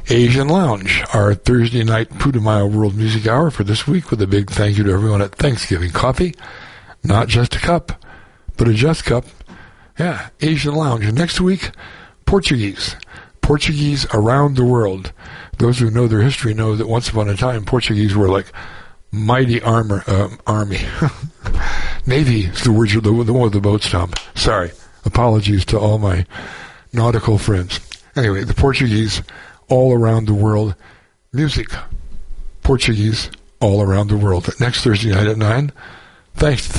Asian Lounge, our Thursday night Putumayo World Music Hour for this week, with a big thank you to everyone at Thanksgiving Coffee. Not just a cup, but a just cup. Yeah, Asian Lounge. And next week, Portuguese. Portuguese around the world. Those who know their history know that once upon a time, Portuguese were like mighty army. Navy is the word, the one with the boat stomp. Sorry. Apologies to all my nautical friends. Anyway, the Portuguese all around the world. Music. Portuguese all around the world. Next Thursday night at 9. Thanks.